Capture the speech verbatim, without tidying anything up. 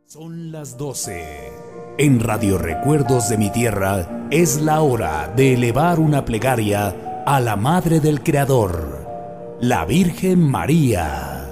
Son las doce. En Radio Recuerdos de mi Tierra es la hora de elevar una plegaria a la Madre del Creador, la Virgen María.